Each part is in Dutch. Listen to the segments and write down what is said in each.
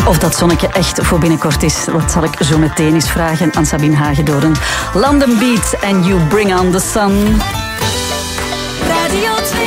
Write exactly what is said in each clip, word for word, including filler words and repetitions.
Of dat zonnetje echt voor binnenkort is, dat zal ik zo meteen eens vragen aan Sabine Hagedoorn. London Beat and You Bring On The Sun. Radio twee.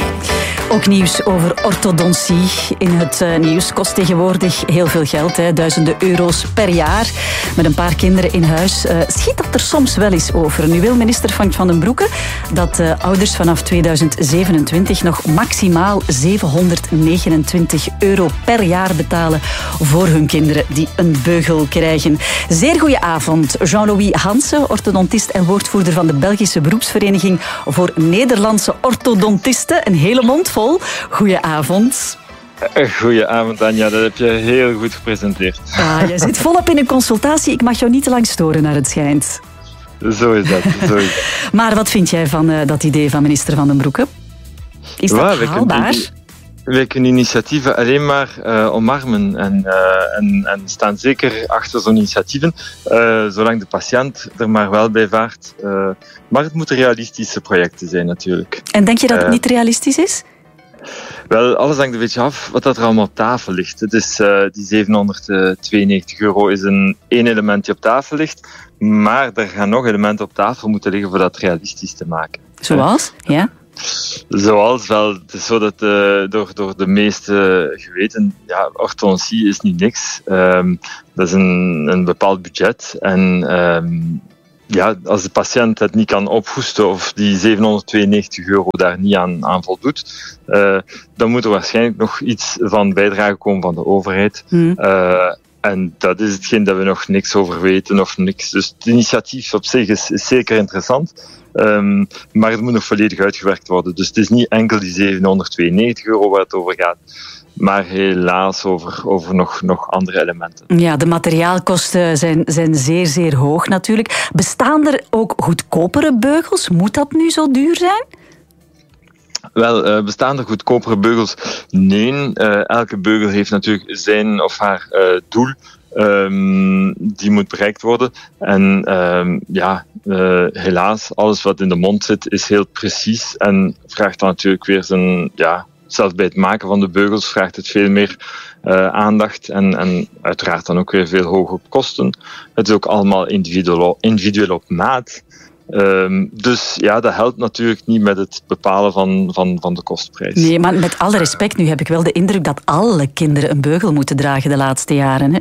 Ook nieuws over orthodontie. In het uh, nieuws kost tegenwoordig heel veel geld, hè, duizenden euro's per jaar. Met een paar kinderen in huis uh, schiet dat er soms wel eens over. Nu wil minister Frank van den Broeke dat uh, ouders vanaf tweeduizend zevenentwintig nog maximaal zevenhonderdnegenentwintig euro per jaar betalen voor hun kinderen die een beugel krijgen. Zeer goeie avond. Jean-Louis Hansen, orthodontist en woordvoerder van de Belgische beroepsvereniging voor Nederlandse orthodontisten. Een hele mond vol. Goedenavond. Goedenavond, Anja. Dat heb je heel goed gepresenteerd. Ah, jij zit volop in een consultatie. Ik mag jou niet te lang storen, naar het schijnt. Zo is dat. Zo is dat. Maar wat vind jij van uh, dat idee van minister Van den Broeke? Is dat ja, haalbaar? Wij kunnen initiatieven alleen maar uh, omarmen en, uh, en, en staan zeker achter zo'n initiatieven, uh, zolang de patiënt er maar wel bij vaart. Uh, maar het moeten realistische projecten zijn natuurlijk. En denk je dat het uh, niet realistisch is? Wel, alles hangt een beetje af wat dat er allemaal op tafel ligt. Het is, uh, die zevenhonderdtweeënnegentig euro is een één element die op tafel ligt, maar er gaan nog elementen op tafel moeten liggen voor dat realistisch te maken. Zoals? Ja. Zoals wel, het is zo dat uh, door, door de meeste geweten, ja, orthodontie is niet niks. Um, dat is een, een bepaald budget. En um, ja, als de patiënt het niet kan ophoesten of die zevenhonderdtweeënnegentig euro daar niet aan, aan voldoet, uh, dan moet er waarschijnlijk nog iets van bijdrage komen van de overheid. Hmm. Uh, En dat is hetgeen dat we nog niks over weten of niks. Dus het initiatief op zich is, is zeker interessant. Um, maar het moet nog volledig uitgewerkt worden. Dus het is niet enkel die zevenhonderdtweeënnegentig euro waar het over gaat, maar helaas over, over nog, nog andere elementen. Ja, de materiaalkosten zijn, zijn zeer, zeer hoog natuurlijk. Bestaan er ook goedkopere beugels? Moet dat nu zo duur zijn? Wel, uh, bestaan er goedkopere beugels? Nee. Uh, elke beugel heeft natuurlijk zijn of haar uh, doel. Um, die moet bereikt worden. En um, ja, uh, helaas, alles wat in de mond zit is heel precies en vraagt dan natuurlijk weer zijn, ja, zelfs bij het maken van de beugels vraagt het veel meer uh, aandacht en, en uiteraard dan ook weer veel hogere kosten. Het is ook allemaal individueel, individueel op maat. Um, dus ja, dat helpt natuurlijk niet met het bepalen van, van, van de kostprijs. Nee, maar met alle respect, nu heb ik wel de indruk dat alle kinderen een beugel moeten dragen de laatste jaren, hè?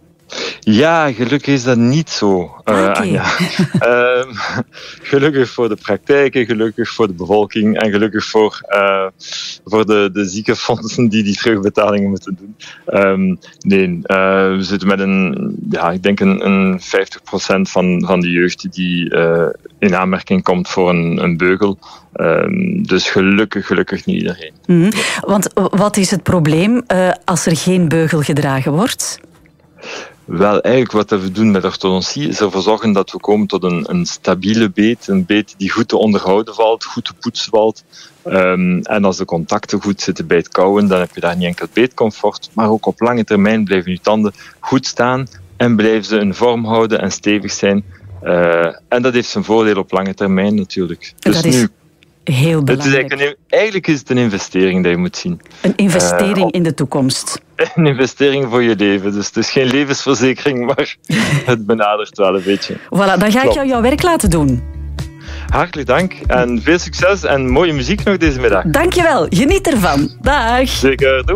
Ja, gelukkig is dat niet zo, uh, okay. Anja. uh, gelukkig voor de praktijken, gelukkig voor de bevolking en gelukkig voor, uh, voor de, de ziekenfondsen die die terugbetalingen moeten doen. Um, nee, uh, we zitten met een, ja, ik denk een, een vijftig procent van, van de jeugd die uh, in aanmerking komt voor een, een beugel. Um, dus gelukkig, gelukkig niet iedereen. Mm-hmm. Want wat is het probleem uh, als er geen beugel gedragen wordt? Wel, eigenlijk wat we doen met orthodontie is ervoor zorgen dat we komen tot een, een stabiele beet. Een beet die goed te onderhouden valt, goed te poetsen valt. Um, en als de contacten goed zitten bij het kauwen, dan heb je daar niet enkel beetcomfort, maar ook op lange termijn blijven je tanden goed staan en blijven ze een vorm houden en stevig zijn. Uh, en dat heeft zijn voordeel op lange termijn natuurlijk. Dus dat is nu, heel belangrijk. Het is eigenlijk, een, eigenlijk is het een investering dat je moet zien. Een investering uh, op, in de toekomst. Een investering voor je leven. Dus het is geen levensverzekering, maar het benadert wel een beetje. Voilà, dan ga ik jou jouw werk laten doen. Hartelijk dank en veel succes en mooie muziek nog deze middag. Dankjewel, geniet ervan. Dag. Zeker, doei.